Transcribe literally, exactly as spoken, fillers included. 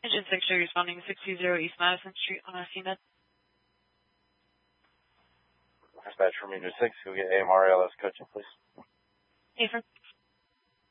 Engine six, you're responding six two zero East Madison Street on a C N E D. Dispatch from Unit six, go get A M R A L S coaching, please. Affirm.